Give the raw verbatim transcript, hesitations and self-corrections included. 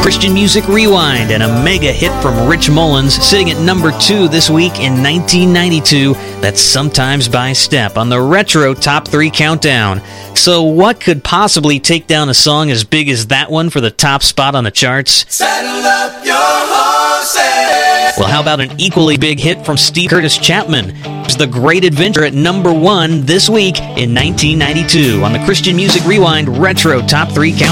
Christian Music Rewind, and a mega hit from Rich Mullins, sitting at number two this week in nineteen ninety-two. That's Sometimes by Step on the Retro Top three Countdown. So what could possibly take down a song as big as that one for the top spot on the charts? Saddle up your horses. Well, how about an equally big hit from Steve Curtis Chapman? It's The Great Adventure at number one this week in nineteen ninety-two on the Christian Music Rewind Retro Top three Countdown.